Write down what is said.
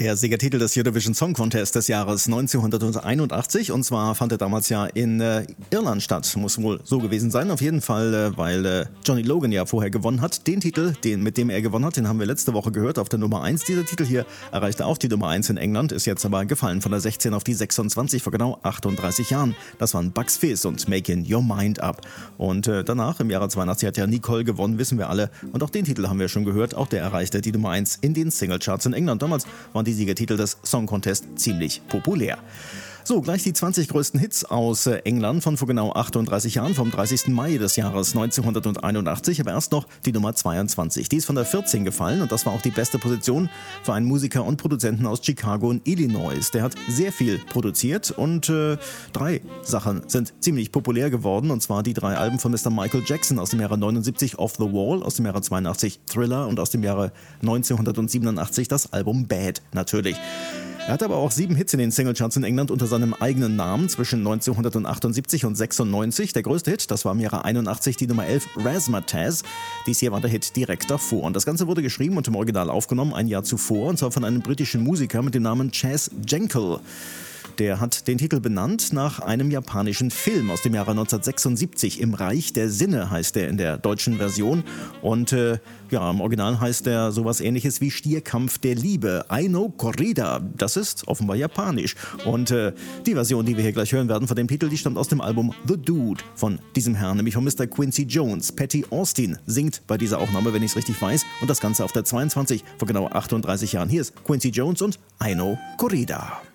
Der Siegertitel des Eurovision Song Contest des Jahres 1981, und zwar fand er damals ja in Irland statt, muss wohl so gewesen sein, auf jeden Fall, weil Johnny Logan ja vorher gewonnen hat. Den Titel, mit dem er gewonnen hat, den haben wir letzte Woche gehört auf der Nummer 1. Dieser Titel hier erreichte auch die Nummer 1 in England, ist jetzt aber gefallen von der 16 auf die 26 vor genau 38 Jahren. Das waren Bucks Fizz und Making Your Mind Up. Und danach, im Jahre 82, hat ja Nicole gewonnen, wissen wir alle. Und auch den Titel haben wir schon gehört, auch der erreichte die Nummer 1 in den Singlecharts in England. Damals waren die Siegertitel des Song Contest ziemlich populär. So, gleich die 20 größten Hits aus England von vor genau 38 Jahren, vom 30. Mai des Jahres 1981, aber erst noch die Nummer 22. Die ist von der 14 gefallen und das war auch die beste Position für einen Musiker und Produzenten aus Chicago und Illinois. Der hat sehr viel produziert und 3 Sachen sind ziemlich populär geworden, und zwar die 3 Alben von Mr. Michael Jackson aus dem Jahre 79, Off the Wall, aus dem Jahre 82 Thriller und aus dem Jahre 1987 das Album Bad natürlich. Er hatte aber auch 7 Hits in den Singlecharts in England unter seinem eigenen Namen zwischen 1978 und 96. Der größte Hit, das war im Jahre 81 die Nummer 11, Razzmatazz. Dies hier war der Hit direkt davor. Und das Ganze wurde geschrieben und im Original aufgenommen ein Jahr zuvor, und zwar von einem britischen Musiker mit dem Namen Chas Jankel. Der hat den Titel benannt nach einem japanischen Film aus dem Jahre 1976. Im Reich der Sinne heißt er in der deutschen Version. Und im Original heißt er sowas Ähnliches wie Stierkampf der Liebe. Aino Corrida. Das ist offenbar japanisch. Und die Version, die wir hier gleich hören werden von dem Titel, die stammt aus dem Album The Dude von diesem Herrn, nämlich von Mr. Quincy Jones. Patty Austin singt bei dieser Aufnahme, wenn ich es richtig weiß. Und das Ganze auf der 22 vor genau 38 Jahren. Hier ist Quincy Jones und Aino Corrida.